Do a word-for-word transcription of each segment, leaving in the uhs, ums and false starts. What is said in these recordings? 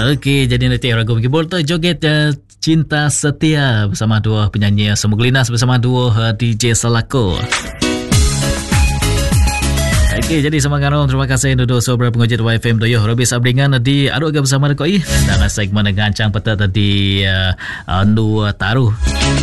Okey, jadi nanti ragu menghibur tu joget uh, Cinta Setia bersama dua penyanyi Semugelinas bersama dua uh, D J Salako. Okey, jadi semangat orang. Terima kasih duduk sobra pengujit Y F M Doyo. Robi sabringan di aduk ke bersama dekoi. Dan segmen gancang peta tadi uh, andu uh, taruh.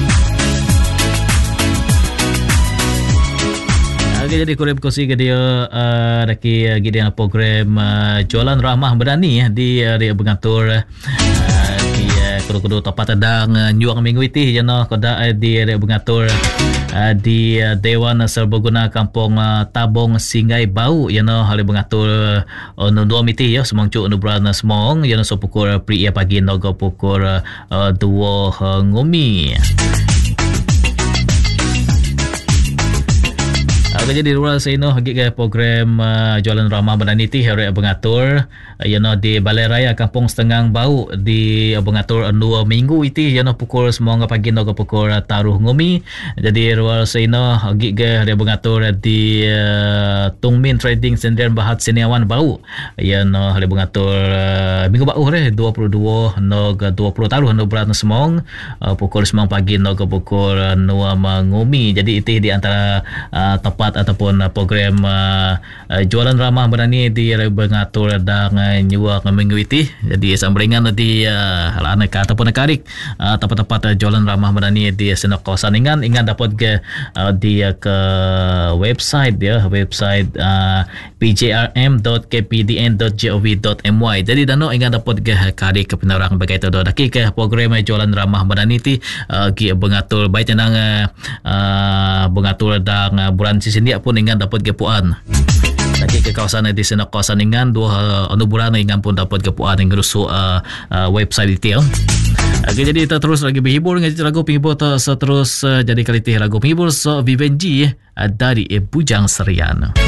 Okey, jadi kurang berkongsi ke dia uh, daki uh, gideon program uh, Jualan Ramah Berani uh, di uh, dia mengatur uh, di uh, kudu-kudu tempat tadang uh, nyuang minggu itu je noh koda uh, di dia mengatur uh, di uh, Dewan Serbaguna Kampung uh, Tabong Singai Bau je noh hal mengatur uh, dua miti ya semang cuk nu bulan semong je noh so pukul uh, pri pagi nogo pukul uh, dua uh, ngumi. Aku jadi rural saya noh pergi ke program uh, Jualan Ramah Berani ti hari mengatur uh, you know, di Balai Raya Kampung Setengah Bau di uh, mengatur dua minggu itu you know, pukul semua pagi no pukul uh, taruh ngumi. Jadi rural saya noh pergi ke hari mengatur di uh, Tung Min Trading Center Bahat Seniawan Bau you know, hari mengatur uh, minggu bau re dua puluh dua no dua puluh taruh no berat semong uh, pukul sembilan pagi no pukul dua ngumi. Jadi itu di antara uh, tempat ataupun uh, program uh, uh, Jualan Ramah Berani di mengatur dan uh, nyuak minggu itu. Jadi sambringan di uh, anak ataupun karik uh, tempat-tempat uh, Jualan Ramah Berani di senok kawasan ingan ingan dapat ke uh, di uh, ke website ya website uh, p j r m dot k p d n dot gov dot m y. Jadi dano ingan dapat ke karik ke penarang begitu do daki ke program uh, Jualan Ramah Berani ti uh, ki mengatur baik tenang uh, uh, mengatur dan uh, bulan sisi dia pun ingan dapat kepuan. Lagi ke kawasan di sana kawasan ingan dua anu bulan ingan pun dapat kepuan yang rusuk uh, uh, website detail. Okey, jadi kita terus lagi berhibur dengan lagu penghibur terus uh, jadi kali ti lagu penghibur so Vivenji uh, dari Bujang Serian.